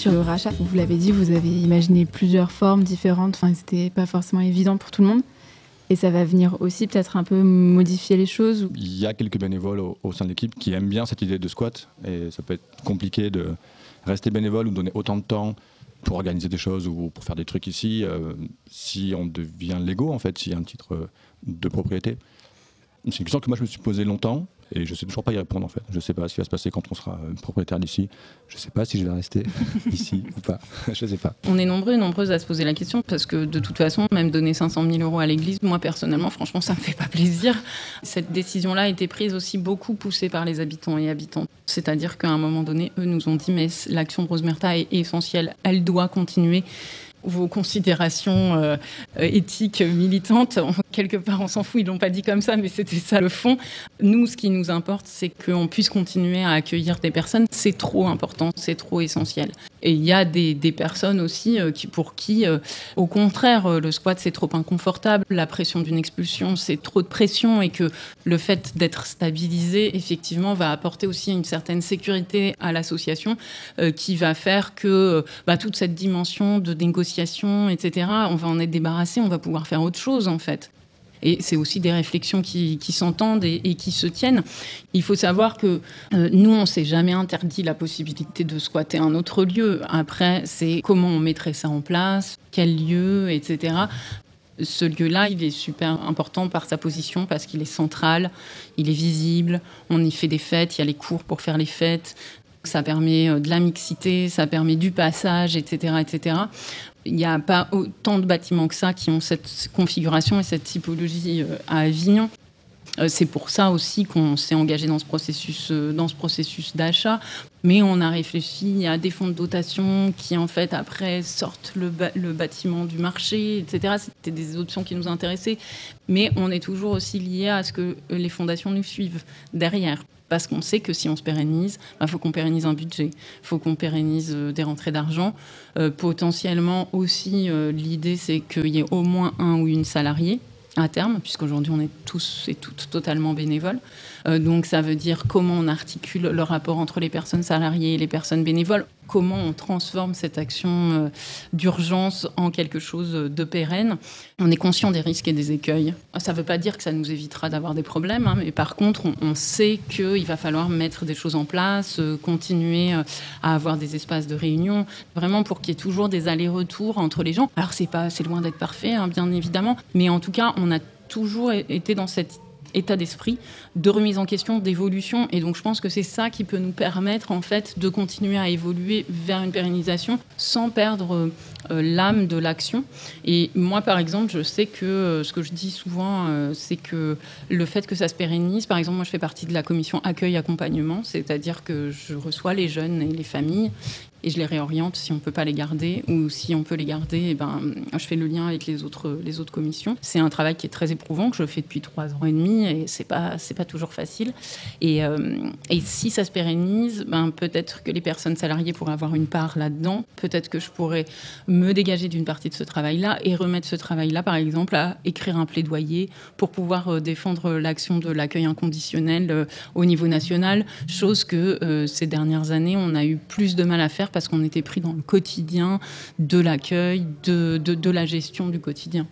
sur le rachat. Vous l'avez dit, vous avez imaginé plusieurs formes différentes. Enfin, c'était pas forcément évident pour tout le monde. Et ça va venir aussi peut-être un peu modifier les choses. Il y a quelques bénévoles au sein de l'équipe qui aiment bien cette idée de squat. Et ça peut être compliqué de rester bénévole ou donner autant de temps pour organiser des choses ou pour faire des trucs ici. Si on devient légaux, en fait, s'il y a un titre de propriété. C'est une question que moi je me suis posée longtemps. Et je ne sais toujours pas y répondre en fait. Je ne sais pas ce qui va se passer quand on sera propriétaire d'ici. Je ne sais pas si je vais rester ici ou pas. Je ne sais pas. On est nombreux et nombreuses à se poser la question parce que de toute façon, même donner 500 000 € à l'église, moi personnellement, franchement, ça ne me fait pas plaisir. Cette décision-là a été prise aussi beaucoup poussée par les habitants et habitantes. C'est-à-dire qu'à un moment donné, eux nous ont dit mais l'action de Rose Myrtha est essentielle, elle doit continuer. Vos considérations éthiques, militantes, quelque part on s'en fout, ils ne l'ont pas dit comme ça, mais c'était ça le fond. Nous, ce qui nous importe, c'est qu'on puisse continuer à accueillir des personnes. C'est trop important, c'est trop essentiel. Et il y a des personnes aussi pour qui, au contraire, le squat, c'est trop inconfortable. La pression d'une expulsion, c'est trop de pression et que le fait d'être stabilisé, effectivement, va apporter aussi une certaine sécurité à l'association qui va faire que toute cette dimension de négociation, etc., on va en être débarrassé, on va pouvoir faire autre chose, en fait. Et c'est aussi des réflexions qui s'entendent et qui se tiennent. Il faut savoir que nous, on ne s'est jamais interdit la possibilité de squatter un autre lieu. Après, c'est comment on mettrait ça en place, quel lieu, etc. Ce lieu-là, il est super important par sa position parce qu'il est central, il est visible, on y fait des fêtes, il y a les cours pour faire les fêtes. Ça permet de la mixité, ça permet du passage, etc., etc. Il n'y a pas autant de bâtiments que ça qui ont cette configuration et cette typologie à Avignon. C'est pour ça aussi qu'on s'est engagé dans ce processus d'achat. Mais on a réfléchi à des fonds de dotation qui, en fait, après, sortent le bâtiment du marché, etc. C'était des options qui nous intéressaient. Mais on est toujours aussi lié à ce que les fondations nous suivent derrière. Parce qu'on sait que si on se pérennise, il faut qu'on pérennise un budget, il faut qu'on pérennise des rentrées d'argent. Potentiellement aussi, l'idée, c'est qu'il y ait au moins un ou une salariée à terme, puisqu'aujourd'hui, on est tous et toutes totalement bénévoles. Donc, ça veut dire comment on articule le rapport entre les personnes salariées et les personnes bénévoles, comment on transforme cette action d'urgence en quelque chose de pérenne. On est conscient des risques et des écueils. Ça ne veut pas dire que ça nous évitera d'avoir des problèmes, mais par contre, on sait qu'il va falloir mettre des choses en place, continuer à avoir des espaces de réunion, vraiment pour qu'il y ait toujours des allers-retours entre les gens. Alors, c'est loin d'être parfait, bien évidemment, mais en tout cas, on a toujours été dans cet état d'esprit de remise en question, d'évolution. Et donc, je pense que c'est ça qui peut nous permettre, en fait, de continuer à évoluer vers une pérennisation sans perdre l'âme de l'action. Et moi, par exemple, je sais que ce que je dis souvent, c'est que le fait que ça se pérennise, par exemple, moi, je fais partie de la commission accueil-accompagnement, c'est-à-dire que je reçois les jeunes et les familles et je les réoriente si on ne peut pas les garder, ou si on peut les garder, je fais le lien avec les autres commissions. C'est un travail qui est très éprouvant, que je fais depuis 3 ans et demi, et c'est pas toujours facile. Et si ça se pérennise, peut-être que les personnes salariées pourraient avoir une part là-dedans, peut-être que je pourrais me dégager d'une partie de ce travail-là et remettre ce travail-là, par exemple, à écrire un plaidoyer pour pouvoir défendre l'action de l'accueil inconditionnel au niveau national, chose que ces dernières années, on a eu plus de mal à faire parce qu'on était pris dans le quotidien de l'accueil, de la gestion du quotidien.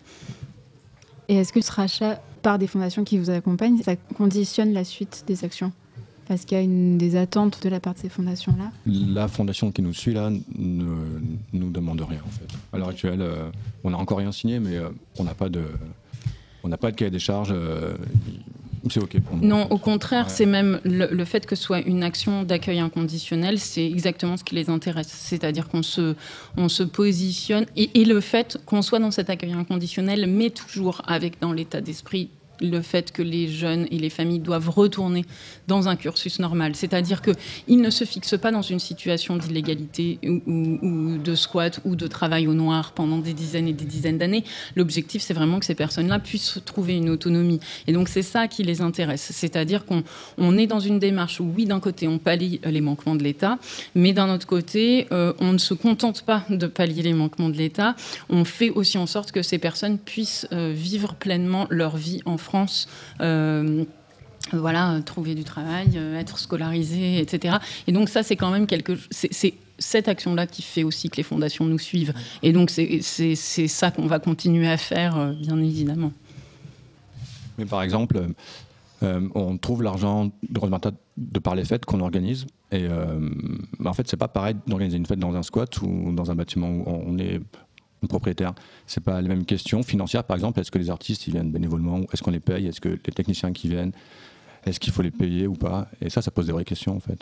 Et est-ce que ce rachat par des fondations qui vous accompagnent, ça conditionne la suite des actions ? Parce qu'il y a des attentes de la part de ces fondations-là ? La fondation qui nous suit, là, ne nous demande rien, en fait. À l'heure actuelle, on n'a encore rien signé, mais on n'a pas de cahier des charges. C'est OK pour nous. Non, au contraire, c'est même le fait que ce soit une action d'accueil inconditionnel, c'est exactement ce qui les intéresse. C'est-à-dire qu'on se positionne, et le fait qu'on soit dans cet accueil inconditionnel, mais toujours avec dans l'état d'esprit le fait que les jeunes et les familles doivent retourner dans un cursus normal. C'est-à-dire qu'ils ne se fixent pas dans une situation d'illégalité ou de squat ou de travail au noir pendant des dizaines et des dizaines d'années. L'objectif, c'est vraiment que ces personnes-là puissent trouver une autonomie. Et donc, c'est ça qui les intéresse. C'est-à-dire qu'on est dans une démarche où, oui, d'un côté, on pallie les manquements de l'État, mais d'un autre côté, on ne se contente pas de pallier les manquements de l'État. On fait aussi en sorte que ces personnes puissent vivre pleinement leur vie en France trouver du travail, être scolarisé, etc. Et donc ça, c'est quand même c'est cette action-là qui fait aussi que les fondations nous suivent. Et donc c'est ça qu'on va continuer à faire, bien évidemment. Mais par exemple, on trouve l'argent de Rose Martha de par les fêtes qu'on organise. Et en fait, c'est pas pareil d'organiser une fête dans un squat ou dans un bâtiment où on est propriétaire. C'est pas les mêmes questions financières, par exemple. Est-ce que les artistes ils viennent bénévolement? Est-ce qu'on les paye? Est-ce que les techniciens qui viennent, est-ce qu'il faut les payer ou pas? Et ça pose des vraies questions en fait.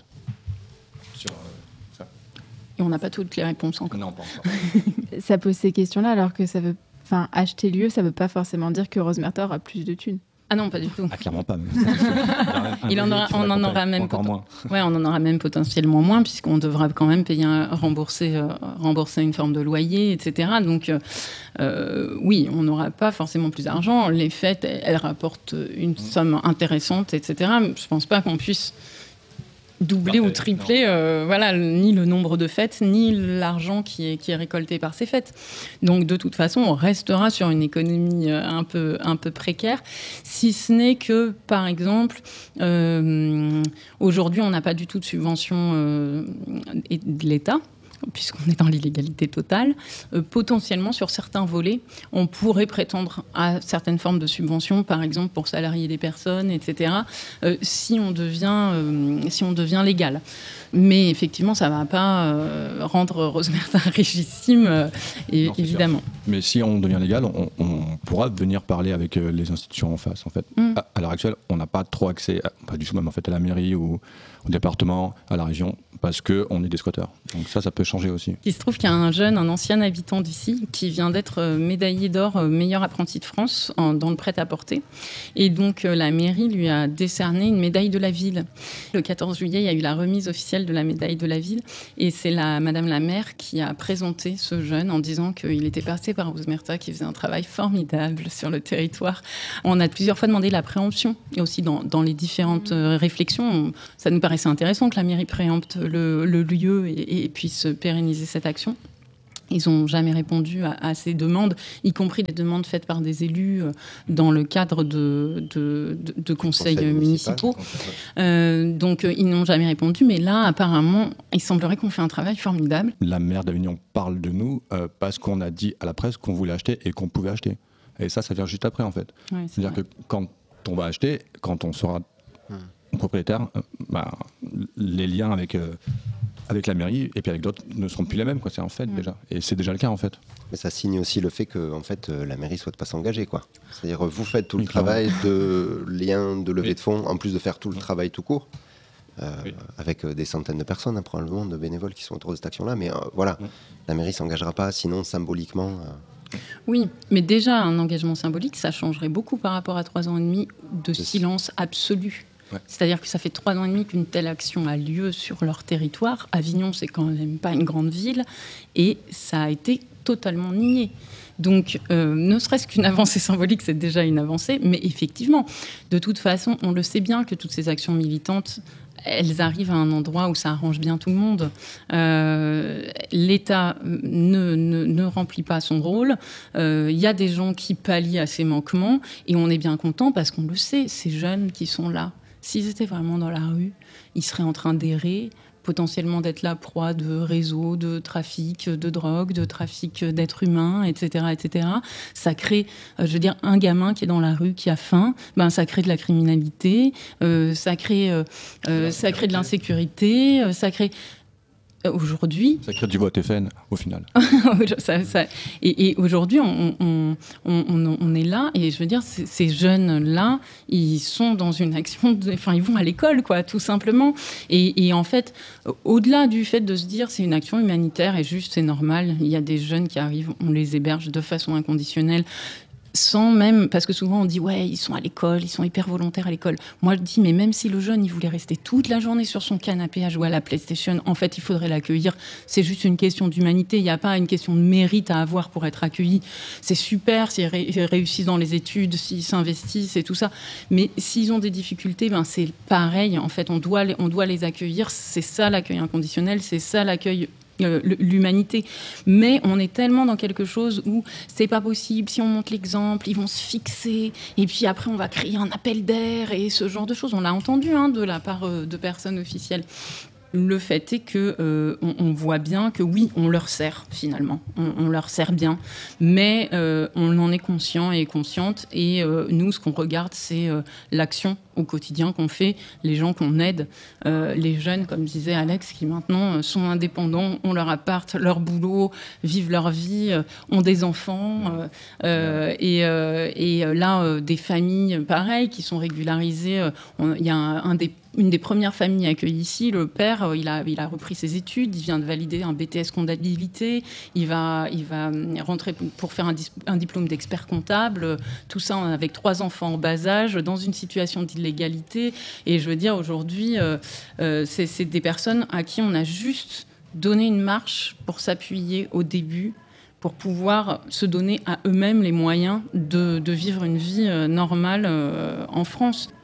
Ça. Et on n'a pas toutes les réponses encore. Non, pas encore. Ça pose ces questions-là alors que acheter lieu, ça veut pas forcément dire que Rose Martha aura plus de thunes. Ah non, pas du tout. Ah, clairement pas. On en aura même potentiellement moins, puisqu'on devra quand même rembourser une forme de loyer, etc. Donc, oui, on n'aura pas forcément plus d'argent. Les fêtes, elles rapportent une somme intéressante, etc. Je ne pense pas qu'on puisse doubler ou tripler ni le nombre de fêtes, ni l'argent qui est récolté par ces fêtes. Donc, de toute façon, on restera sur une économie un peu précaire, si ce n'est que, par exemple, aujourd'hui, on n'a pas du tout de subvention de l'État, puisqu'on est dans l'illégalité totale. Potentiellement, sur certains volets, on pourrait prétendre à certaines formes de subventions, par exemple pour salarier des personnes, etc., si on devient légal. Mais effectivement, ça ne va pas rendre Rose Martha richissime, évidemment. Mais si on devient légal, on pourra venir parler avec les institutions en face. En fait. À l'heure actuelle, on n'a pas trop accès, pas du tout même en fait, à la mairie ou au département, à la région, parce qu'on est des squatteurs. Donc ça peut changer aussi. Il se trouve qu'il y a un ancien habitant d'ici, qui vient d'être médaillé d'or meilleur apprenti de France dans le prêt-à-porter. Et donc la mairie lui a décerné une médaille de la ville. Le 14 juillet, il y a eu la remise officielle de la médaille de la ville. Et c'est Madame la maire qui a présenté ce jeune en disant qu'il était passé par Rose Martha, qui faisait un travail formidable sur le territoire. On a plusieurs fois demandé la préemption. Et aussi dans les différentes réflexions, ça nous paraissait intéressant que la mairie préempte le lieu et puisse pérenniser cette action. Ils n'ont jamais répondu à ces demandes, y compris des demandes faites par des élus dans le cadre de conseils municipaux. Donc, ils n'ont jamais répondu. Mais là, apparemment, il semblerait qu'on fait un travail formidable. La maire d'Avignon parle de nous parce qu'on a dit à la presse qu'on voulait acheter et qu'on pouvait acheter. Et ça vient juste après, en fait. Ouais, c'est-à-dire que quand on va acheter, quand on sera propriétaire, les liens avec la mairie et puis avec d'autres ne seront plus les mêmes, quoi. C'est en fait déjà. Et c'est déjà le cas en fait. Mais ça signe aussi le fait que en fait, la mairie ne souhaite pas s'engager, quoi. C'est-à-dire vous faites tout le travail de lien, de levée de fonds, en plus de faire tout le travail tout court, avec des centaines de personnes, probablement, de bénévoles qui sont autour de cette action-là. Mais voilà, la mairie ne s'engagera pas, sinon symboliquement... Oui, mais déjà un engagement symbolique, ça changerait beaucoup par rapport à 3 ans et demi de silence absolu. Ouais. C'est-à-dire que ça fait 3 ans et demi qu'une telle action a lieu sur leur territoire. Avignon, c'est quand même pas une grande ville, et ça a été totalement nié. Donc, ne serait-ce qu'une avancée symbolique, c'est déjà une avancée, mais effectivement, de toute façon, on le sait bien que toutes ces actions militantes, elles arrivent à un endroit où ça arrange bien tout le monde. L'État ne remplit pas son rôle. Il y a des gens qui pallient à ces manquements, et on est bien content parce qu'on le sait, ces jeunes qui sont là, s'ils étaient vraiment dans la rue, ils seraient en train d'errer, potentiellement d'être la proie de réseaux de trafic de drogue, de trafic d'êtres humains, etc., etc. Ça crée, un gamin qui est dans la rue, qui a faim, ça crée de la criminalité, ça crée de l'insécurité, ça crée... Aujourd'hui... Ça crée du vote FN, au final. Et aujourd'hui, on est là, et je veux dire, ces jeunes-là, ils sont dans une action... ils vont à l'école, quoi, tout simplement. Et en fait, au-delà du fait de se dire c'est une action humanitaire, et juste, c'est normal, il y a des jeunes qui arrivent, on les héberge de façon inconditionnelle, sans même, parce que souvent on dit ouais, ils sont à l'école, ils sont hyper volontaires à l'école. Moi je dis mais même si le jeune il voulait rester toute la journée sur son canapé à jouer à la PlayStation, en fait il faudrait l'accueillir. C'est juste une question d'humanité, il n'y a pas une question de mérite à avoir pour être accueilli. C'est super s'ils réussissent dans les études, s'ils s'investissent et tout ça, mais s'ils ont des difficultés, c'est pareil en fait, on doit les accueillir. C'est ça l'accueil inconditionnel, c'est ça l'accueil l'humanité. Mais on est tellement dans quelque chose où c'est pas possible, si on montre l'exemple, ils vont se fixer, et puis après on va créer un appel d'air, et ce genre de choses. On l'a entendu de la part de personnes officielles. Le fait est que on voit bien que oui, on leur sert finalement, on leur sert bien, mais on en est conscient et consciente. Et nous, ce qu'on regarde, c'est l'action au quotidien qu'on fait, les gens qu'on aide, les jeunes, comme disait Alex, qui maintenant sont indépendants, ont leur appart, leur boulot, vivent leur vie, ont des enfants, et là, des familles pareilles qui sont régularisées. Il y a une des premières familles accueillies ici, le père, il a repris ses études, il vient de valider un BTS comptabilité, il va rentrer pour faire un diplôme d'expert comptable, tout ça avec 3 enfants en bas âge, dans une situation d'illégalité. Et je veux dire, aujourd'hui, c'est des personnes à qui on a juste donné une marche pour s'appuyer au début, pour pouvoir se donner à eux-mêmes les moyens de vivre une vie normale en France.